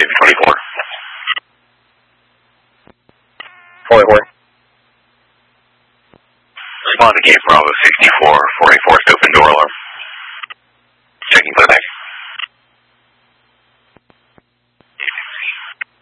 24. 44. Respond to Cape Bravo 64, 484 is open door alarm. Checking for the back.